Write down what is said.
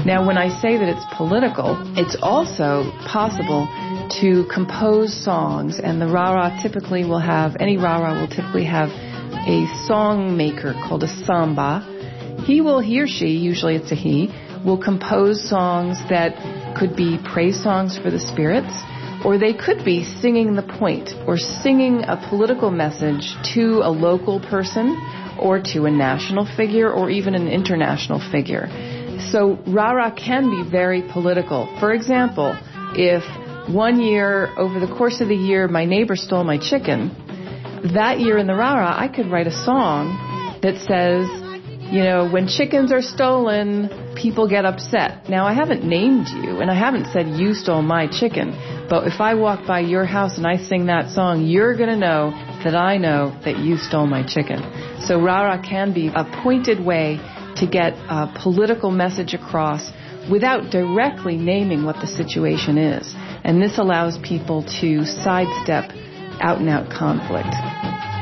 Now, when I say that it's political, it's also possible to compose songs, and the rara any rara will typically have a song maker called a samba. He or she, usually it's a he, will compose songs that could be praise songs for the spirits, or they could be singing the point, or singing a political message to a local person, or to a national figure, or even an international figure. So rara can be very political. For example, if one year, over the course of the year, my neighbor stole my chicken, that year in the rara, I could write a song that says, when chickens are stolen, people get upset. Now, I haven't named you, and I haven't said you stole my chicken, but if I walk by your house and I sing that song, you're going to know that you stole my chicken. So rara can be a pointed way to get a political message across without directly naming what the situation is. And this allows people to sidestep out-and-out conflict.